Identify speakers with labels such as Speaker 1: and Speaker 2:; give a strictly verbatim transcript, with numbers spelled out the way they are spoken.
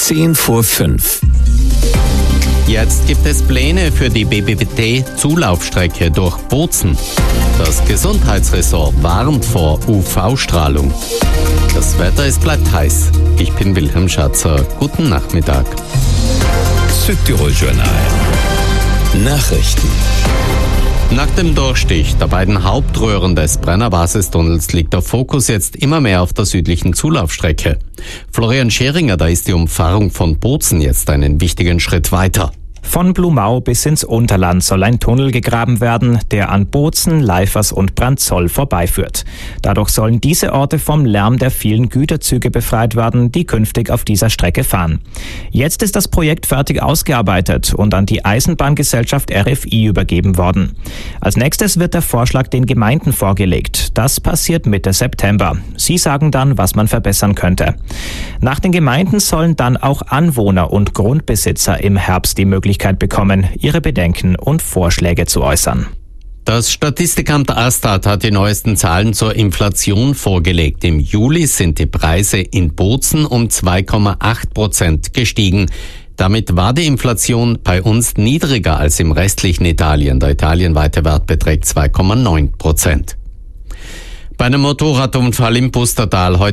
Speaker 1: Zehn vor fünf.
Speaker 2: Jetzt gibt es Pläne für die B B T-Zulaufstrecke durch Bozen. Das Gesundheitsressort warnt vor U V-Strahlung. Das Wetter, es bleibt heiß. Ich bin Wilhelm Schatzer. Guten Nachmittag.
Speaker 1: Südtirol Journal. Nachrichten.
Speaker 2: Nach dem Durchstich der beiden Hauptröhren des Brenner-Basistunnels liegt der Fokus jetzt immer mehr auf der südlichen Zulaufstrecke. Florian Scheringer, da ist die Umfahrung von Bozen jetzt einen wichtigen Schritt weiter.
Speaker 3: Von Blumau bis ins Unterland soll ein Tunnel gegraben werden, der an Bozen, Leifers und Brandzoll vorbeiführt. Dadurch sollen diese Orte vom Lärm der vielen Güterzüge befreit werden, die künftig auf dieser Strecke fahren. Jetzt ist das Projekt fertig ausgearbeitet und an die Eisenbahngesellschaft R F I übergeben worden. Als nächstes wird der Vorschlag den Gemeinden vorgelegt. Das passiert Mitte September. Sie sagen dann, was man verbessern könnte. Nach den Gemeinden sollen dann auch Anwohner und Grundbesitzer im Herbst die Möglichkeit bekommen, ihre Bedenken und Vorschläge zu äußern.
Speaker 2: Das Statistikamt Astat hat die neuesten Zahlen zur Inflation vorgelegt. Im Juli sind die Preise in Bozen um zwei Komma acht Prozent gestiegen. Damit war die Inflation bei uns niedriger als im restlichen Italien. Der italienweite Wert beträgt zwei Komma neun Prozent. Bei einem Motorradunfall im Pustertal heute